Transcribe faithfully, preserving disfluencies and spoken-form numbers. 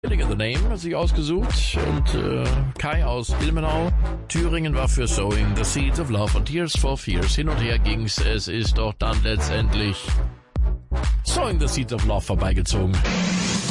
Killing in the Name hat sich ausgesucht und äh, Kai aus Ilmenau, Thüringen war für Sowing the Seeds of Love und Tears for Fears. Hin und her ging's, es ist doch dann letztendlich Sowing the Seeds of Love vorbeigezogen.